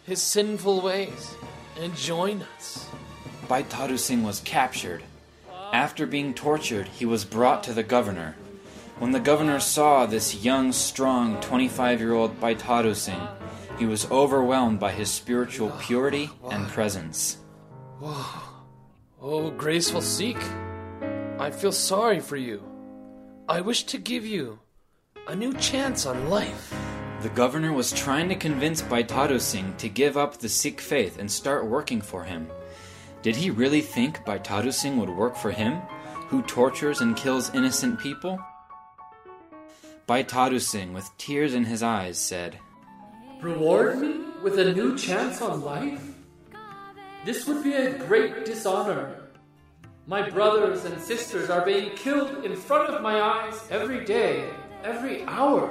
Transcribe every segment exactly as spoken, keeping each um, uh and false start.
his sinful ways and join us. Baitaru Singh was captured. After being tortured, he was brought to the governor. When the governor saw this young, strong, twenty-five-year-old Baitaru Singh, he was overwhelmed by his spiritual purity and presence. Whoa. Oh, graceful Sikh, I feel sorry for you. I wish to give you a new chance on life. The governor was trying to convince Baitaru Singh to give up the Sikh faith and start working for him. Did he really think Baitaru Singh would work for him, who tortures and kills innocent people? Baitaru Singh, with tears in his eyes, said, "Reward me with a new chance on life? This would be a great dishonor. My brothers and sisters are being killed in front of my eyes every day, every hour."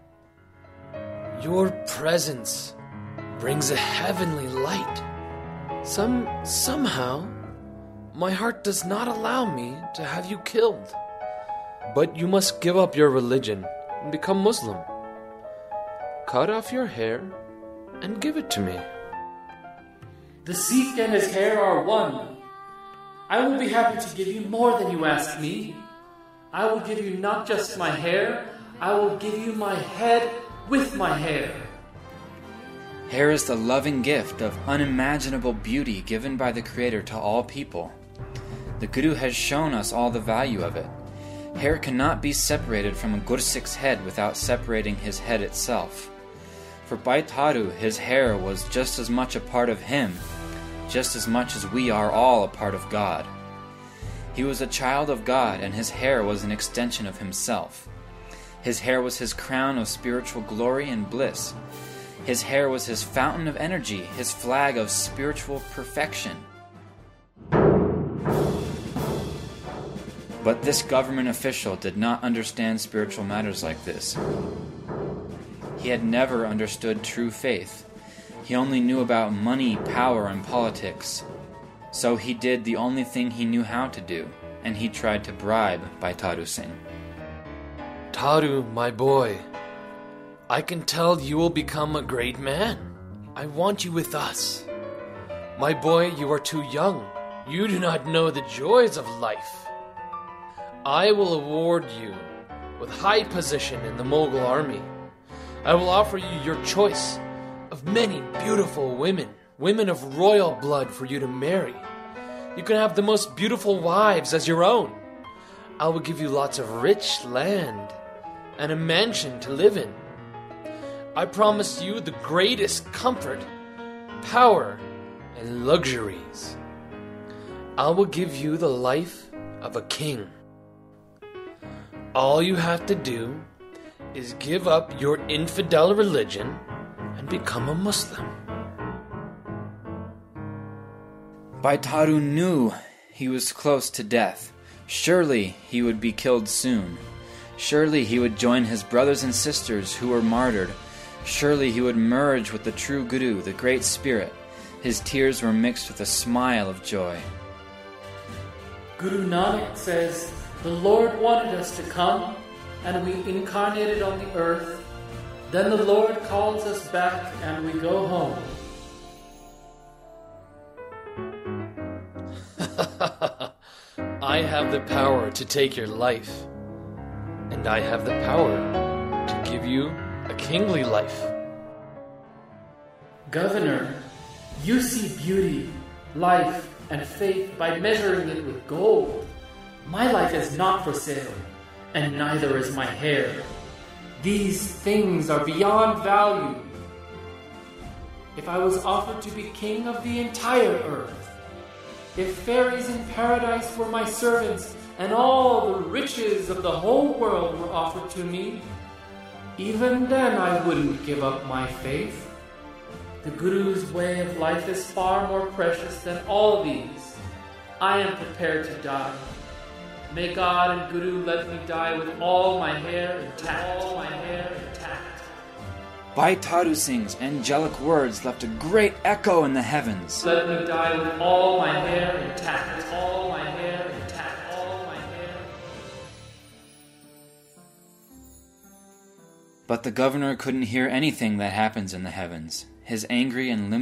Your presence brings a heavenly light. Some, somehow, my heart does not allow me to have you killed. But you must give up your religion and become Muslim. Cut off your hair and give it to me. The Sikh and his hair are one. I will be happy to give you more than you ask me. I will give you not just my hair, I will give you my head with my hair. Hair is the loving gift of unimaginable beauty given by the Creator to all people. The Guru has shown us all the value of it. Hair cannot be separated from a Gursikh's head without separating his head itself. For Baitaru, his hair was just as much a part of him, just as much as we are all a part of God. He was a child of God, and his hair was an extension of himself. His hair was his crown of spiritual glory and bliss. His hair was his fountain of energy, his flag of spiritual perfection. But this government official did not understand spiritual matters like this. He had never understood true faith. He only knew about money, power, and politics. So he did the only thing he knew how to do, and he tried to bribe Baitaru Singh. Taru, my boy, I can tell you will become a great man. I want you with us. My boy, you are too young. You do not know the joys of life. I will award you with high position in the Mughal army. I will offer you your choice of many beautiful women, women of royal blood for you to marry. You can have the most beautiful wives as your own. I will give you lots of rich land and a mansion to live in. I promise you the greatest comfort, power, and luxuries. I will give you the life of a king. All you have to do is give up your infidel religion and become a Muslim. Baitaru knew he was close to death. Surely he would be killed soon. Surely he would join his brothers and sisters who were martyred. Surely he would merge with the true Guru, the Great Spirit. His tears were mixed with a smile of joy. Guru Nanak says, "The Lord wanted us to come, and we incarnated on the earth. Then the Lord calls us back, and we go home." I have the power to take your life, and I have the power to give you a kingly life. Governor, you see beauty, life, and faith by measuring it with gold. My life is not for sale, and neither is my hair. These things are beyond value. If I was offered to be king of the entire earth, if fairies in paradise were my servants, and all the riches of the whole world were offered to me, even then I wouldn't give up my faith. The Guru's way of life is far more precious than all these. I am prepared to die. May God and Guru let me die with all my hair intact. All my hair intact. Baitaru Singh's angelic words left a great echo in the heavens. Let me die with all my hair intact. All my hair intact. All my hair. But the governor couldn't hear anything that happens in the heavens. His angry and limited